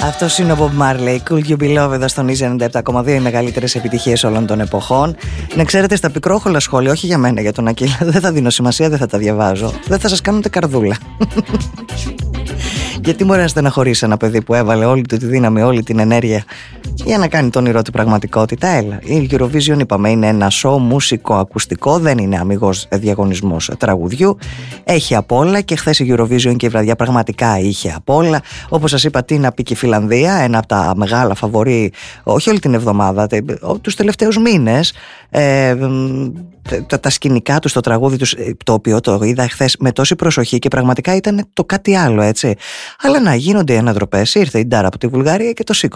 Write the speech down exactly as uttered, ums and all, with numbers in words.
Αυτός είναι ο Bob Marley, Could You Be Loved, εδώ στον Easy ενενήντα επτά κόμμα δύο, οι μεγαλύτερες επιτυχίες όλων των εποχών. Να ξέρετε, στα πικρόχολα σχόλια, όχι για μένα, για τον Ακύλα, δεν θα δίνω σημασία, δεν θα τα διαβάζω. Δεν θα σας κάνουν ούτε καρδούλα. Γιατί μπορεί να στεναχωρήσει ένα παιδί που έβαλε όλη του τη δύναμη, όλη την ενέργεια για να κάνει το όνειρό του πραγματικότητα? Έλα. Η Eurovision, είπαμε, είναι ένα σοου μουσικό ακουστικό, δεν είναι αμιγώς διαγωνισμός τραγουδιού. Έχει απ' όλα και χθες η Eurovision και η βραδιά πραγματικά είχε απ' όλα. Όπως σας είπα, τι να πει και η Φιλανδία, ένα από τα μεγάλα φαβορί, όχι όλη την εβδομάδα, τους τελευταίους μήνες. Ε, τα, τα σκηνικά τους, το τραγούδι τους, το οποίο το είδα χθες με τόση προσοχή και πραγματικά ήταν το κάτι άλλο, έτσι. Αλλά να γίνονται οι αναδροπές. Ήρθε η Ντάρα από τη Βουλγαρία και το σήκωσε.